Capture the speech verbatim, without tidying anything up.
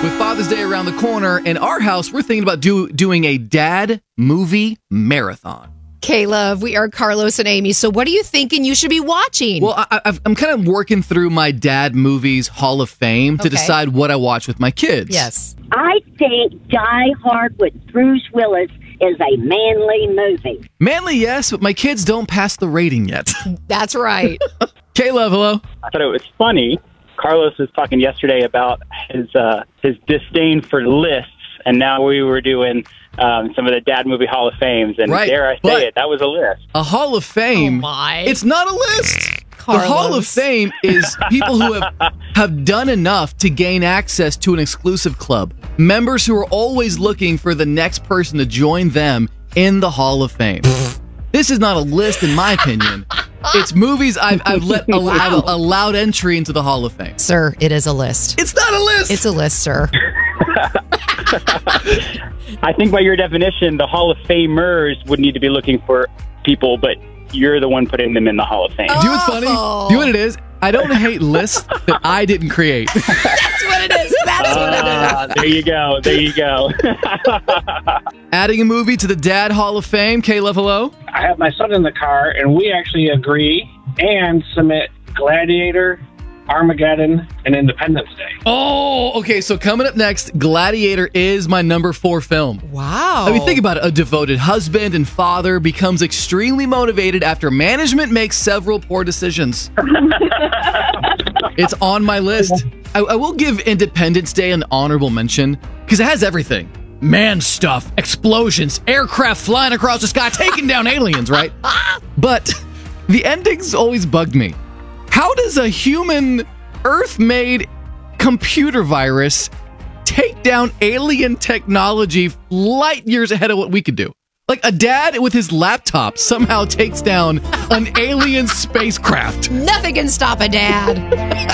With Father's Day around the corner, in our house, we're thinking about do, doing a dad movie marathon. Caleb, we are Carlos and Amy. So what are you thinking you should be watching? Well, I, I've, I'm kind of working through my dad movies Hall of Fame to Okay. decide what I watch with my kids. Yes. I think Die Hard with Bruce Willis is a manly movie. Manly, yes, but my kids don't pass the rating yet. That's right. Caleb, hello. I thought it was funny. Carlos was talking yesterday about his uh, his disdain for lists, and now we were doing um, some of the Dad Movie Hall of Fames, and Right, dare I say but- it, that was a list. A Hall of Fame. Oh, my. It's not a list. Carlos. The Hall of Fame is people who have, have done enough to gain access to an exclusive club. Members who are always looking for the next person to join them in the Hall of Fame. This is not a list, in my opinion. It's movies I've, I've let al- I've allowed entry into the Hall of Fame. Sir, it is a list. It's not a list. It's a list, sir. I think by your definition, the Hall of Famers would need to be looking for people, but you're the one putting them in the Hall of Fame. Do you know what's funny? Oh. Do you know what it is? I don't hate lists that I didn't create. That's what it is. That's what it is. Ah, there you go. There you go. Adding a movie to the Dad Hall of Fame. Caleb, hello. I have my son in the car, and we actually agree and submit Gladiator, Armageddon, and Independence Day. Oh, okay. So coming up next, Gladiator is my number four film. Wow. I mean, think about it. A devoted husband and father becomes extremely motivated after management makes several poor decisions. It's on my list. I, I will give Independence Day an honorable mention because it has everything. Man stuff, explosions, aircraft flying across the sky, taking down aliens, right? But the endings always bugged me. How does a human, Earth-made computer virus take down alien technology light years ahead of what we could do? Like a dad with his laptop somehow takes down an alien spacecraft. Nothing can stop a dad.